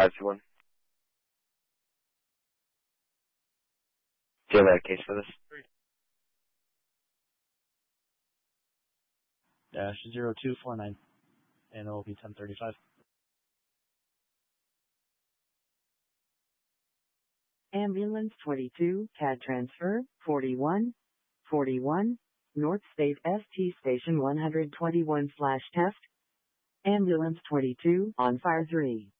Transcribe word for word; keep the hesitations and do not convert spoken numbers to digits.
five two one. Do you have a case for this? Dash zero two four nine, and it will be ten thirty-five. Ambulance twenty-two, C A D transfer, forty-one, forty-one, North State S T Station one twenty-one slash test. Ambulance twenty-two, on fire three.